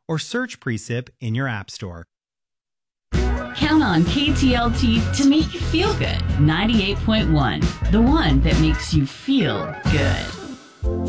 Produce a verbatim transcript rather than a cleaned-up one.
or search Precip in your app store. Count on K T L T to make you feel good. ninety-eight point one, the one that makes you feel good.